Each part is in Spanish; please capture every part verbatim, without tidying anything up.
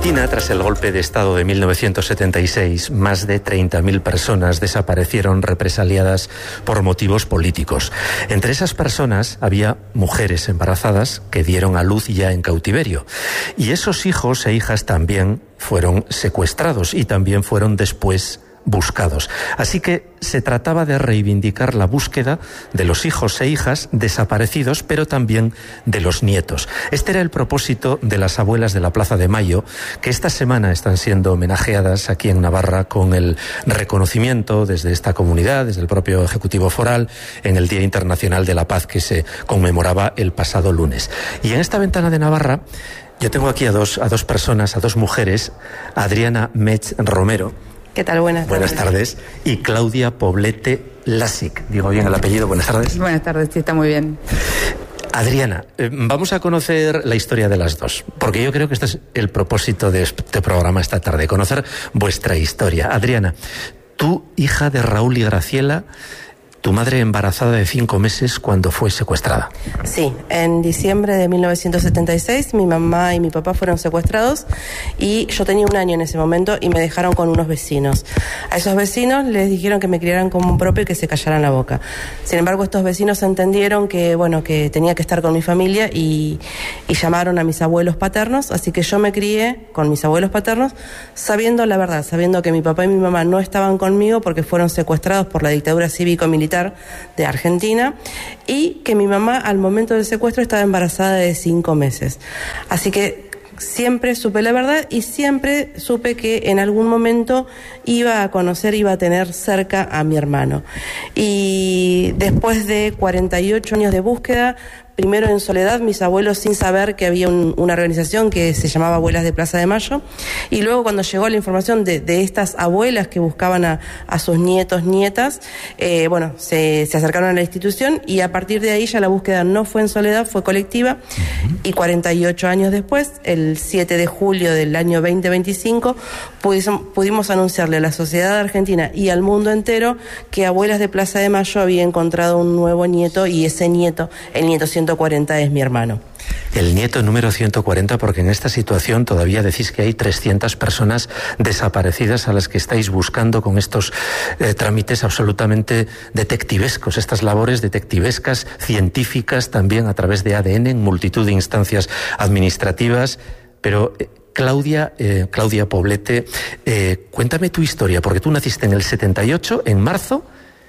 Argentina, tras el golpe de Estado de mil novecientos setenta y seis, más de treinta mil personas desaparecieron represaliadas por motivos políticos. Entre esas personas había mujeres embarazadas que dieron a luz ya en cautiverio. Y esos hijos e hijas también fueron secuestrados y también fueron después buscados. Así que se trataba de reivindicar la búsqueda de los hijos e hijas desaparecidos, pero también de los nietos. Este era el propósito de las abuelas de la Plaza de Mayo, que esta semana están siendo homenajeadas aquí en Navarra con el reconocimiento desde esta comunidad, desde el propio Ejecutivo Foral, en el Día Internacional de la Paz que se conmemoraba el pasado lunes. Y en esta ventana de Navarra yo tengo aquí a dos, a dos personas, a dos mujeres, Adriana Metz Romero. ¿Qué tal? Buenas tardes. Buenas tardes. Y Claudia Poblete Lasic. Digo bien el apellido. Buenas tardes. Buenas tardes, sí, está muy bien. Adriana, eh, vamos a conocer la historia de las dos, porque yo creo que este es el propósito de este programa esta tarde, conocer vuestra historia. Adriana, tú, hija de Raúl y Graciela, tu madre embarazada de cinco meses cuando fue secuestrada. Sí, en diciembre de mil novecientos setenta y seis mi mamá y mi papá fueron secuestrados y yo tenía un año en ese momento y me dejaron con unos vecinos. A esos vecinos les dijeron que me criaran como un propio y que se callaran la boca. Sin embargo, estos vecinos entendieron que, bueno, que tenía que estar con mi familia y, y llamaron a mis abuelos paternos, así que yo me crié con mis abuelos paternos sabiendo la verdad, sabiendo que mi papá y mi mamá no estaban conmigo porque fueron secuestrados por la dictadura cívico-militar de Argentina y que mi mamá al momento del secuestro estaba embarazada de cinco meses. Así que siempre supe la verdad y siempre supe que en algún momento iba a conocer, iba a tener cerca a mi hermano. Y después de cuarenta y ocho años de búsqueda, primero en soledad, mis abuelos sin saber que había un, una organización que se llamaba Abuelas de Plaza de Mayo, y luego cuando llegó la información de, de estas abuelas que buscaban a, a sus nietos, nietas, eh, bueno, se, se acercaron a la institución y a partir de ahí ya la búsqueda no fue en soledad, fue colectiva, y cuarenta y ocho años después, el siete de julio del año veinte veinticinco, pudimos, pudimos anunciarle a la sociedad argentina y al mundo entero que Abuelas de Plaza de Mayo había encontrado un nuevo nieto, y ese nieto, el nieto ciento cuarenta, es mi hermano. El nieto número ciento cuarenta, porque en esta situación todavía decís que hay trescientas personas desaparecidas a las que estáis buscando con estos eh, trámites absolutamente detectivescos, estas labores detectivescas, científicas, también a través de A D N, en multitud de instancias administrativas. Pero eh, Claudia, eh, Claudia Poblete, eh, cuéntame tu historia, porque tú naciste en el setenta y ocho, en marzo,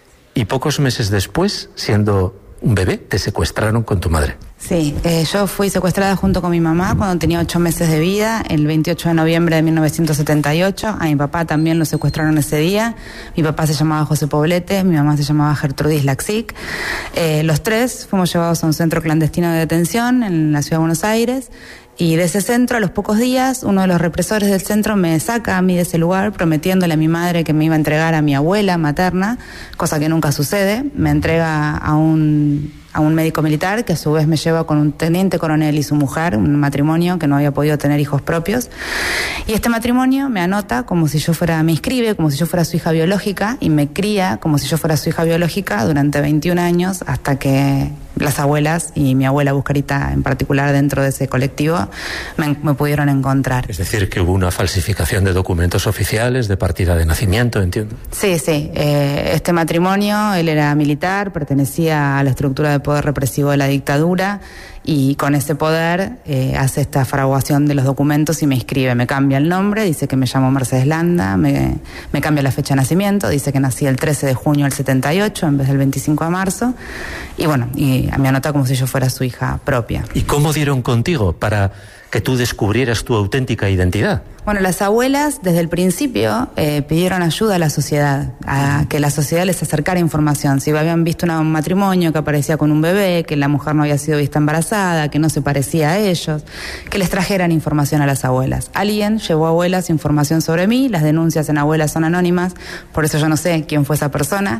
y pocos meses después, siendo un bebé, te secuestraron con tu madre. Sí, eh, yo fui secuestrada junto con mi mamá cuando tenía ocho meses de vida, el veintiocho de noviembre de mil novecientos setenta y ocho. A mi papá también lo secuestraron ese día. Mi papá se llamaba José Poblete, mi mamá se llamaba Gertrudis Lasic. Eh, los tres fuimos llevados a un centro clandestino de detención en la ciudad de Buenos Aires. Y de ese centro, a los pocos días, uno de los represores del centro me saca a mí de ese lugar, prometiéndole a mi madre que me iba a entregar a mi abuela materna, cosa que nunca sucede. Me entrega a un, a un médico militar, que a su vez me lleva con un teniente coronel y su mujer, un matrimonio que no había podido tener hijos propios. Y este matrimonio me anota como si yo fuera, me inscribe como si yo fuera su hija biológica, y me cría como si yo fuera su hija biológica durante veintiún años, hasta que las abuelas y mi abuela Buscarita en particular dentro de ese colectivo me, me pudieron encontrar. Es decir, que hubo una falsificación de documentos oficiales, de partida de nacimiento, entiendo. Sí, sí. Eh, este matrimonio, él era militar, pertenecía a la estructura de poder represivo de la dictadura, y con ese poder eh, hace esta fraguación de los documentos y me inscribe, me cambia el nombre, dice que me llamo Mercedes Landa, me, me cambia la fecha de nacimiento, dice que nací el trece de junio del setenta y ocho en vez del veinticinco de marzo, y bueno, y me anota como si yo fuera su hija propia. ¿Y cómo dieron contigo para que tú descubrieras tu auténtica identidad? Bueno, las abuelas desde el principio eh, pidieron ayuda a la sociedad, a que la sociedad les acercara información. Si habían visto un matrimonio que aparecía con un bebé, que la mujer no había sido vista embarazada, que no se parecía a ellos, que les trajeran información a las abuelas. Alguien llevó a abuelas información sobre mí, las denuncias en abuelas son anónimas, por eso yo no sé quién fue esa persona,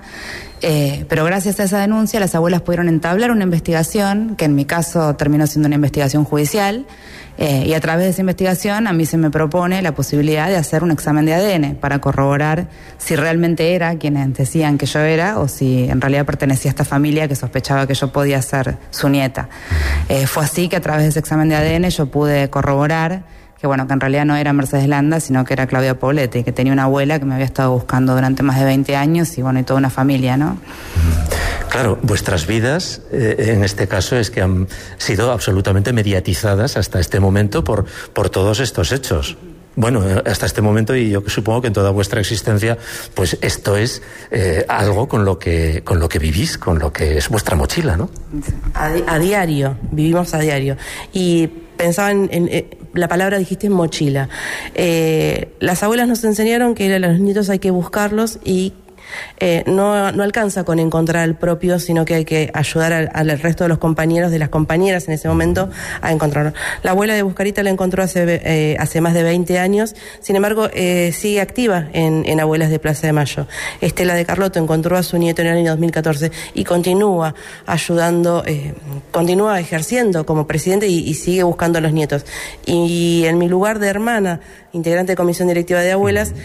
eh, pero gracias a esa denuncia las abuelas pudieron entablar una investigación, que en mi caso terminó siendo una investigación judicial. Eh, y a través de esa investigación a mí se me propone la posibilidad de hacer un examen de A D N para corroborar si realmente era quienes decían que yo era o si en realidad pertenecía a esta familia que sospechaba que yo podía ser su nieta. Eh, fue así que a través de ese examen de A D N yo pude corroborar que que bueno, que en realidad no era Mercedes Landa, sino que era Claudia Poblete, que tenía una abuela que me había estado buscando durante más de veinte años y bueno, y toda una familia, ¿no? Claro, vuestras vidas, eh, en este caso, es que han sido absolutamente mediatizadas hasta este momento por, por todos estos hechos. Bueno, hasta este momento, y yo supongo que en toda vuestra existencia, pues esto es eh, algo con lo que con lo que vivís, con lo que es vuestra mochila, ¿no? A, di a diario, vivimos a diario. Y pensaba en, en, en la palabra, dijiste, mochila. Eh, las abuelas nos enseñaron que a los nietos hay que buscarlos y Eh, no, no alcanza con encontrar al propio, sino que hay que ayudar al, al resto de los compañeros, de las compañeras en ese momento, a encontrarlo. La abuela de Buscarita la encontró hace, eh, hace más de veinte años, sin embargo eh, sigue activa en, en Abuelas de Plaza de Mayo. Estela de Carlotto encontró a su nieto en el año dos mil catorce y continúa ayudando, eh, continúa ejerciendo como presidente y, y sigue buscando a los nietos. Y, y en mi lugar de hermana, integrante de comisión directiva de Abuelas,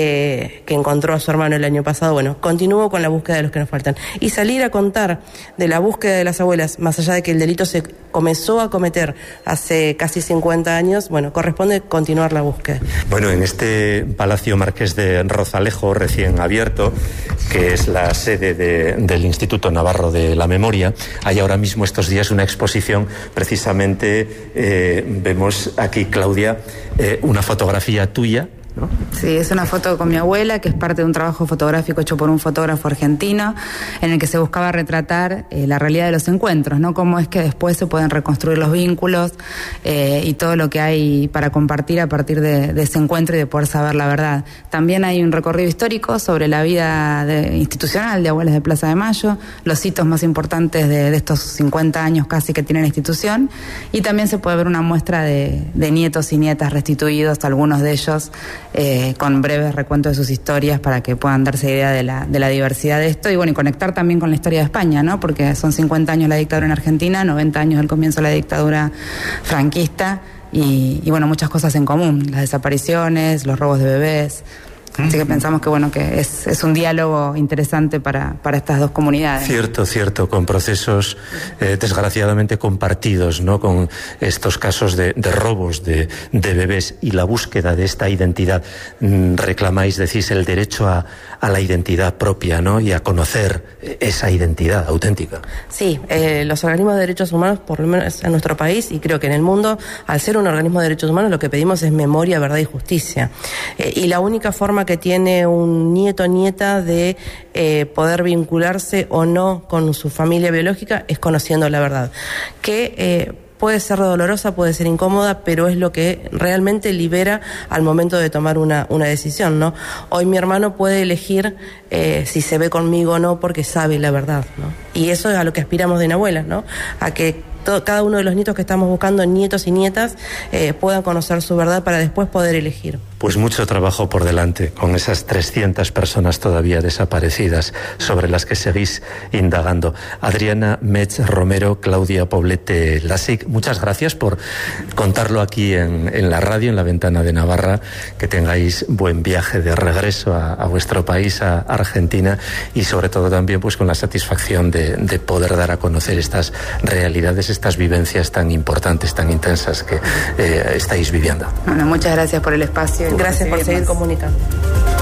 eh, que encontró a su hermano el año pasado, bueno, continúo con la búsqueda de los que nos faltan. Y salir a contar de la búsqueda de las abuelas, más allá de que el delito se comenzó a cometer hace casi cincuenta años, bueno, corresponde continuar la búsqueda. Bueno, en este Palacio Marqués de Rozalejo, recién abierto, que es la sede de, del Instituto Navarro de la Memoria, hay ahora mismo estos días una exposición, precisamente eh, vemos aquí, Claudia, eh, una fotografía tuya, ¿no? Sí, es una foto con mi abuela, que es parte de un trabajo fotográfico hecho por un fotógrafo argentino, en el que se buscaba retratar eh, la realidad de los encuentros, ¿no? Cómo es que después se pueden reconstruir los vínculos eh, y todo lo que hay para compartir a partir de, de ese encuentro y de poder saber la verdad. También hay un recorrido histórico sobre la vida de, institucional de Abuelas de Plaza de Mayo, los hitos más importantes de, de estos cincuenta años casi que tiene la institución, y también se puede ver una muestra de, de nietos y nietas restituidos, algunos de ellos Eh, con breves recuentos de sus historias para que puedan darse idea de la, de la diversidad de esto y bueno, y conectar también con la historia de España, ¿no? Porque son cincuenta años la dictadura en Argentina, noventa años del comienzo de la dictadura franquista y, y bueno, muchas cosas en común, las desapariciones, los robos de bebés. Así que pensamos que bueno, que es, es un diálogo interesante para, para estas dos comunidades. Cierto, cierto, con procesos eh, desgraciadamente compartidos, ¿no? Con estos casos de, de robos de, de bebés y la búsqueda de esta identidad. Mm, reclamáis, decís, el derecho a, a la identidad propia, ¿no? Y a conocer esa identidad auténtica. Sí, eh, los organismos de derechos humanos, por lo menos en nuestro país y creo que en el mundo, al ser un organismo de derechos humanos, lo que pedimos es memoria, verdad y justicia. Eh, y la única forma que tiene un nieto o nieta de eh, poder vincularse o no con su familia biológica es conociendo la verdad, que eh, puede ser dolorosa, puede ser incómoda, pero es lo que realmente libera al momento de tomar una, una decisión, ¿no? Hoy mi hermano puede elegir eh, si se ve conmigo o no porque sabe la verdad, ¿no? Y eso es a lo que aspiramos de Abuelas, ¿no? A que todo, cada uno de los nietos que estamos buscando, nietos y nietas, eh, puedan conocer su verdad para después poder elegir. Pues mucho trabajo por delante, con esas trescientas personas todavía desaparecidas sobre las que seguís indagando. Adriana Metz Romero, Claudia Poblete Lassig, muchas gracias por contarlo aquí en, en la radio, en La Ventana de Navarra. Que tengáis buen viaje de regreso a, a vuestro país, a Argentina, y sobre todo también pues con la satisfacción de, de poder dar a conocer estas realidades, estas vivencias tan importantes, tan intensas que eh, estáis viviendo. Bueno, muchas gracias por el espacio. Gracias por seguir comunicando.